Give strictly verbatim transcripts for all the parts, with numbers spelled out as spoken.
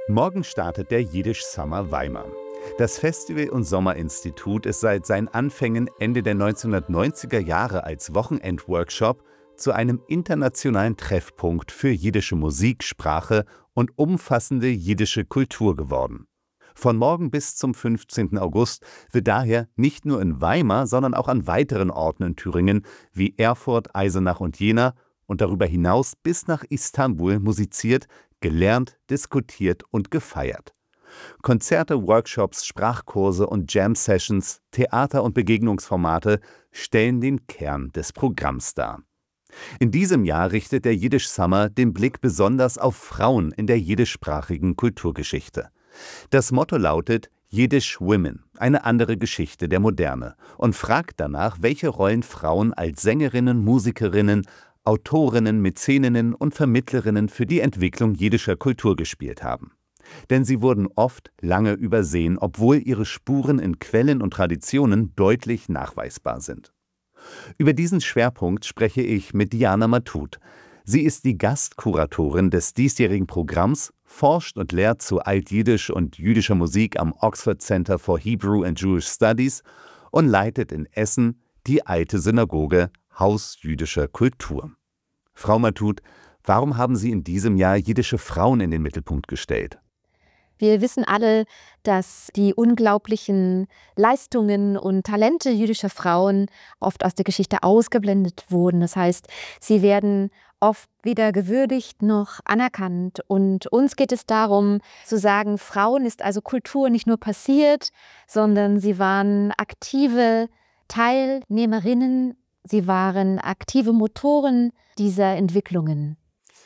Morgen startet der Jiddisch Summer Weimar. Das Festival- und Sommerinstitut ist seit seinen Anfängen Ende der neunzehnhundertneunziger Jahre als Wochenendworkshop zu einem internationalen Treffpunkt für jiddische Musik, Sprache und umfassende jiddische Kultur geworden. Von morgen bis zum fünfzehnten August wird daher nicht nur in Weimar, sondern auch an weiteren Orten in Thüringen wie Erfurt, Eisenach und Jena und darüber hinaus bis nach Istanbul musiziert, gelernt, diskutiert und gefeiert. Konzerte, Workshops, Sprachkurse und Jam-Sessions, Theater- und Begegnungsformate stellen den Kern des Programms dar. In diesem Jahr richtet der Jiddisch Summer den Blick besonders auf Frauen in der jiddischsprachigen Kulturgeschichte. Das Motto lautet Yiddish Women, eine andere Geschichte der Moderne, und fragt danach, welche Rollen Frauen als Sängerinnen, Musikerinnen, Autorinnen, Mäzeninnen und Vermittlerinnen für die Entwicklung jiddischer Kultur gespielt haben. Denn sie wurden oft lange übersehen, obwohl ihre Spuren in Quellen und Traditionen deutlich nachweisbar sind. Über diesen Schwerpunkt spreche ich mit Diana Matut. Sie ist die Gastkuratorin des diesjährigen Programms, forscht und lehrt zu Altjiddisch und jüdischer Musik am Oxford Center for Hebrew and Jewish Studies und leitet in Essen die Alte Synagoge Haus jüdischer Kultur. Frau Matut, warum haben Sie in diesem Jahr jiddische Frauen in den Mittelpunkt gestellt? Wir wissen alle, dass die unglaublichen Leistungen und Talente jüdischer Frauen oft aus der Geschichte ausgeblendet wurden. Das heißt, sie werden oft weder gewürdigt noch anerkannt. Und uns geht es darum, zu sagen, Frauen ist also Kultur nicht nur passiert, sondern sie waren aktive Teilnehmerinnen, sie waren aktive Motoren dieser Entwicklungen.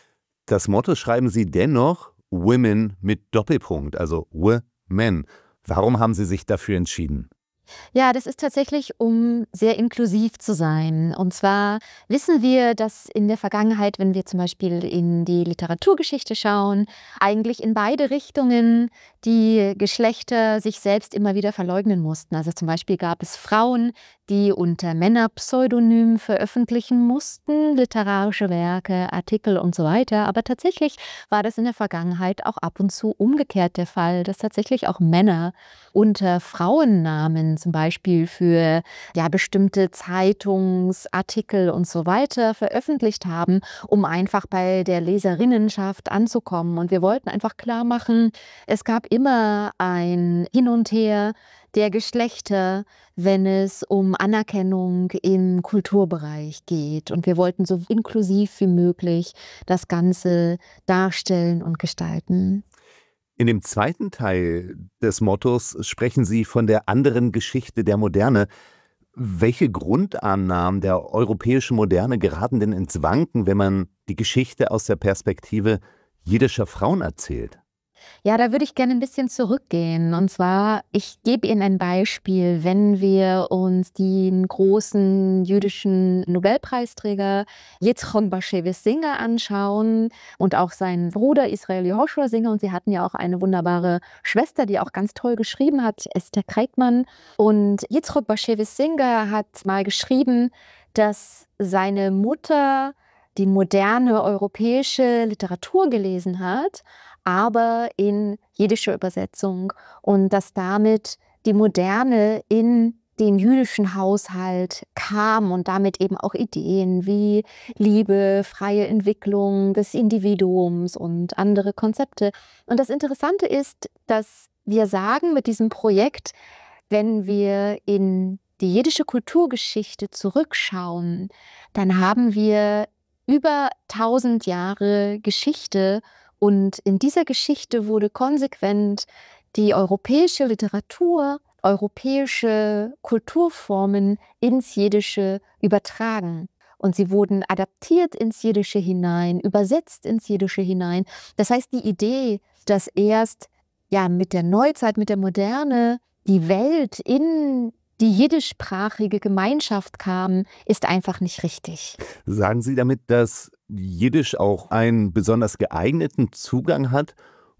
Das Motto schreiben Sie dennoch Women mit Doppelpunkt, also Women. Warum haben Sie sich dafür entschieden? Ja, das ist tatsächlich, um sehr inklusiv zu sein. Und zwar wissen wir, dass in der Vergangenheit, wenn wir zum Beispiel in die Literaturgeschichte schauen, eigentlich in beide Richtungen die Geschlechter sich selbst immer wieder verleugnen mussten. Also zum Beispiel gab es Frauen, die unter Männerpseudonymen veröffentlichen mussten, literarische Werke, Artikel und so weiter. Aber tatsächlich war das in der Vergangenheit auch ab und zu umgekehrt der Fall, dass tatsächlich auch Männer unter Frauennamen zum Beispiel für ja, bestimmte Zeitungsartikel und so weiter veröffentlicht haben, um einfach bei der Leserinnenschaft anzukommen. Und wir wollten einfach klar machen, es gab immer ein Hin und Her der Geschlechter, wenn es um Anerkennung im Kulturbereich geht. Und wir wollten so inklusiv wie möglich das Ganze darstellen und gestalten. In dem zweiten Teil des Mottos sprechen Sie von der anderen Geschichte der Moderne. Welche Grundannahmen der europäischen Moderne geraten denn ins Wanken, wenn man die Geschichte aus der Perspektive jiddischer Frauen erzählt? Ja, da würde ich gerne ein bisschen zurückgehen. Und zwar, ich gebe Ihnen ein Beispiel. Wenn wir uns den großen jüdischen Nobelpreisträger Yitzchok Bashevis Singer anschauen und auch seinen Bruder Israel Yehoshua Singer, und sie hatten ja auch eine wunderbare Schwester, die auch ganz toll geschrieben hat, Esther Kreikmann. Und Yitzchok Bashevis Singer hat mal geschrieben, dass seine Mutter die moderne europäische Literatur gelesen hat, aber in jiddischer Übersetzung, und dass damit die Moderne in den jüdischen Haushalt kam und damit eben auch Ideen wie Liebe, freie Entwicklung des Individuums und andere Konzepte. Und das Interessante ist, dass wir sagen mit diesem Projekt, wenn wir in die jiddische Kulturgeschichte zurückschauen, dann haben wir über tausend Jahre Geschichte. Und in dieser Geschichte wurde konsequent die europäische Literatur, europäische Kulturformen ins Jiddische übertragen. Und sie wurden adaptiert ins Jiddische hinein, übersetzt ins Jiddische hinein. Das heißt, die Idee, dass erst ja, mit der Neuzeit, mit der Moderne die Welt in die jiddischsprachige Gemeinschaft kam, ist einfach nicht richtig. Sagen Sie damit, dass Jiddisch auch einen besonders geeigneten Zugang hat,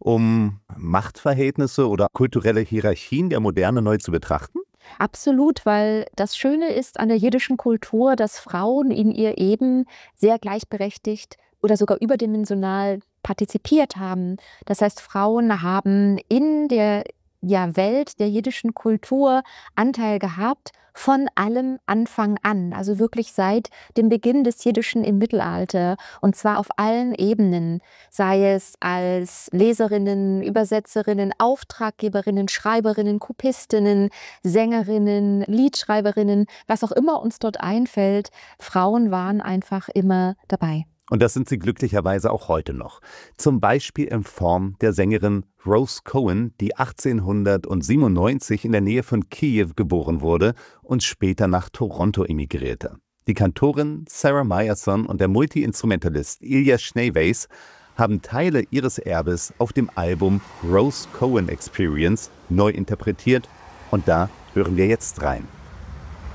um Machtverhältnisse oder kulturelle Hierarchien der Moderne neu zu betrachten? Absolut, weil das Schöne ist an der jiddischen Kultur, dass Frauen in ihr Eben sehr gleichberechtigt oder sogar überdimensional partizipiert haben. Das heißt, Frauen haben in der ja, Welt der jiddischen Kultur Anteil gehabt von allem Anfang an, also wirklich seit dem Beginn des Jiddischen im Mittelalter, und zwar auf allen Ebenen, sei es als Leserinnen, Übersetzerinnen, Auftraggeberinnen, Schreiberinnen, Kopistinnen, Sängerinnen, Liedschreiberinnen, was auch immer uns dort einfällt. Frauen waren einfach immer dabei. Und das sind sie glücklicherweise auch heute noch. Zum Beispiel in Form der Sängerin Rose Cohen, die achtzehnhundertsiebenundneunzig in der Nähe von Kiew geboren wurde und später nach Toronto emigrierte. Die Kantorin Sarah Meyerson und der Multi-Instrumentalist Ilya Schneeweis haben Teile ihres Erbes auf dem Album Rose Cohen Experience neu interpretiert, und da hören wir jetzt rein.